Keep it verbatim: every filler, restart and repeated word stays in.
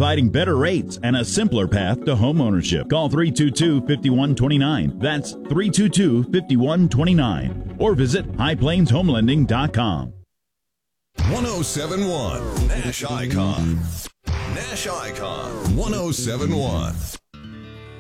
providing better rates and a simpler path to homeownership. Call three two two, five one two nine. That's three two two, five one two nine. Or visit high plains home lending dot com. one oh seven point one Nash Icon. Nash Icon one oh seven point one.